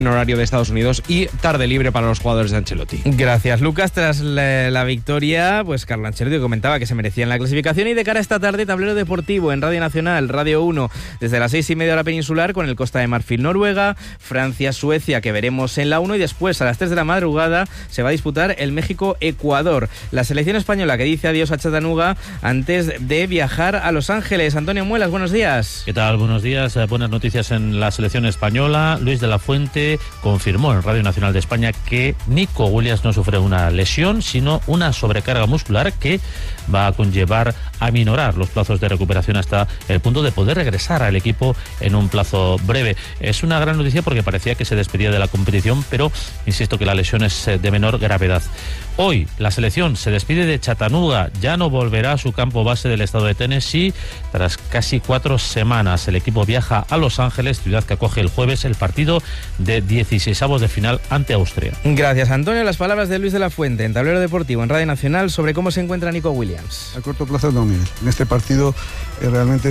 en horario de Estados Unidos y tarde libre para los jugadores de Ancelotti. Gracias, Lucas. Tras la victoria, pues Carlo Ancelotti comentaba que se merecían la clasificación, y de cara a esta tarde, tablero deportivo en Radio Nacional, Radio 1, desde las 6:30 hora peninsular, con el Costa de Marfil Noruega, Francia Suecia, que veremos en la 1, y después a las 3 de la madrugada se va a disputar el México Ecuador. La selección española que dice adiós a Chattanooga antes de viajar a Los Ángeles. Antonio Muelas, buenos días. ¿Qué tal? Buenos días. Buenas noticias en la selección española. Luis de la Fuente confirmó en Radio Nacional de España que Nico Williams no sufre una lesión, sino una sobrecarga muscular que va a conllevar a minorar los plazos de recuperación hasta el punto de poder regresar al equipo en un plazo breve. Es una gran noticia porque parecía que se despedía de la competición, pero insisto que la lesión es de menor gravedad. Hoy la selección se despide de Chattanooga, ya no volverá a su campo base del estado de Tennessee. Tras casi 4 semanas, el equipo viaja a Los Ángeles, ciudad que acoge el jueves el partido de 16avos de final ante Austria. Gracias, Antonio. Las palabras de Luis de la Fuente en Tablero Deportivo en Radio Nacional sobre cómo se encuentra Nico Williams. A corto plazo no, Miguel. En este partido realmente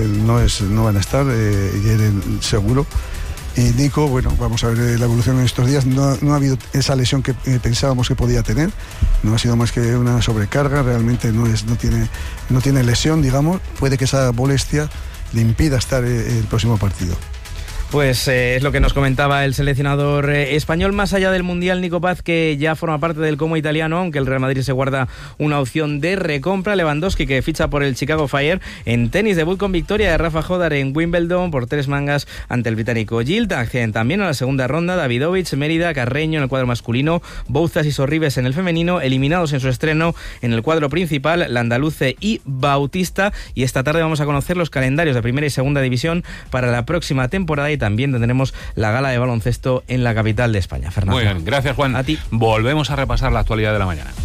no van a estar, seguro. Y Nico, bueno, vamos a ver la evolución en estos días. No ha habido esa lesión que pensábamos que podía tener. No ha sido más que una sobrecarga. Realmente no tiene lesión, digamos. Puede que esa molestia le impida estar el próximo partido. Pues es lo que nos comentaba el seleccionador español. Más allá del Mundial, Nico Paz, que ya forma parte del Como italiano, aunque el Real Madrid se guarda una opción de recompra. Lewandowski, que ficha por el Chicago Fire. En tenis, debut con victoria de Rafa Jodar en Wimbledon por 3 mangas ante el británico Gilt. También a la segunda ronda, Davidovich, Mérida, Carreño en el cuadro masculino, Bouzas y Sorribes en el femenino, eliminados en su estreno en el cuadro principal, Landaluce y Bautista. Y esta tarde vamos a conocer los calendarios de primera y segunda división para la próxima temporada, y también tendremos la gala de baloncesto en la capital de España. Fernando. Muy bien, gracias, Juan. A ti. Volvemos a repasar la actualidad de la mañana.